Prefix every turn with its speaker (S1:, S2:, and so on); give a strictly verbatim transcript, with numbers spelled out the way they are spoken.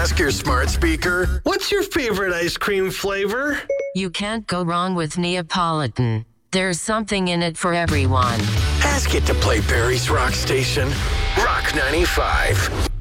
S1: Ask your smart speaker, what's your favorite ice cream flavor?
S2: You can't go wrong with Neapolitan. There's something in it for everyone.
S1: Ask it to play Barry's Rock Station. Rock ninety-five.